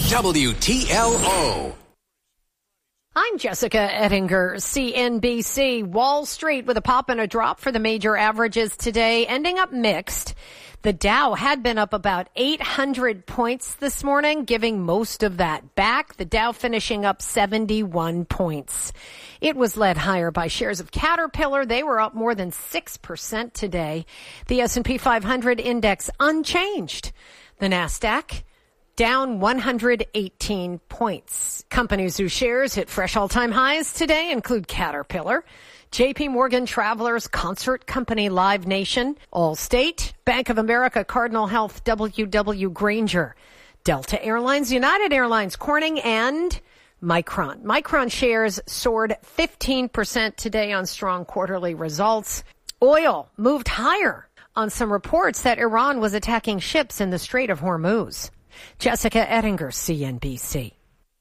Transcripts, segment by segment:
WTLO. I'm Jessica Ettinger, CNBC. Wall Street with a pop and a drop for the major averages today, ending up mixed. The Dow had been up about 800 points this morning, giving most of that back. The Dow finishing up 71 points. It was led higher by shares of Caterpillar. They were up more than 6% today. The S&P 500 index unchanged. The Nasdaq down 118 points. Companies whose shares hit fresh all-time highs today include Caterpillar, JP Morgan Travelers, Concert Company, Live Nation, Allstate, Bank of America, Cardinal Health, WW Grainger, Delta Airlines, United Airlines, Corning, and Micron. Micron shares soared 15% today on strong quarterly results. Oil moved higher on some reports that Iran was attacking ships in the Strait of Hormuz. Jessica Ettinger, CNBC.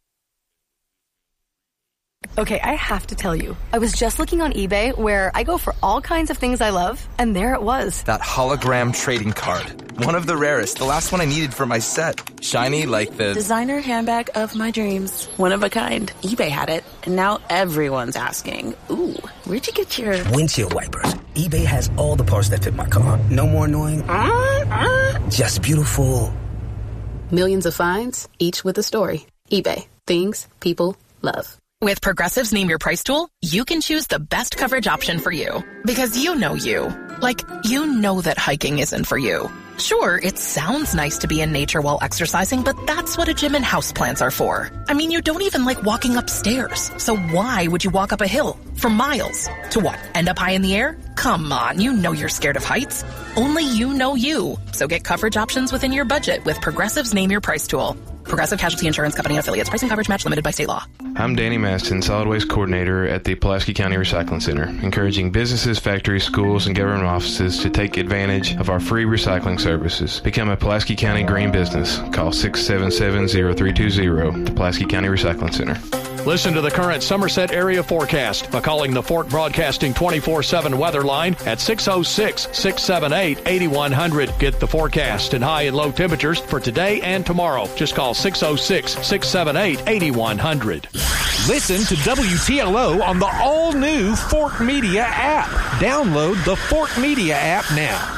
Okay, I have to tell you, I was just looking on eBay where I go for all kinds of things I love, and there it was. That hologram trading card. One of the rarest, the last one I needed for my set. Shiny like the designer handbag of my dreams. One of a kind. eBay had it, and now everyone's asking, ooh, where'd you get your windshield wipers? eBay has all the parts that fit my car. No more annoying. Just beautiful. Millions of finds, each with a story. eBay. Things people love. With Progressive's Name Your Price tool, you can choose the best coverage option for you. Because you know you. Like, you know that hiking isn't for you. Sure, it sounds nice to be in nature while exercising, but that's what a gym and houseplants are for. I mean, you don't even like walking upstairs. So why would you walk up a hill for miles? To what, end up high in the air? Come on, you know you're scared of heights. Only you know you. So get coverage options within your budget with Progressive's Name Your Price tool. Progressive Casualty Insurance Company and affiliates. Price and coverage match limited by state law. I'm Danny Maston, Solid Waste Coordinator at the Pulaski County Recycling Center, encouraging businesses, factories, schools, and government offices to take advantage of our free recycling services. Become a Pulaski County green business. Call 677-0320, the Pulaski County Recycling Center. Listen to the current Somerset area forecast by calling the Fort Broadcasting 24/7 weather line at 606-678-8100. Get the forecast and high and low temperatures for today and tomorrow. Just call 606-678-8100. Listen to WTLO on the all-new Fort Media app. Download the Fort Media app now.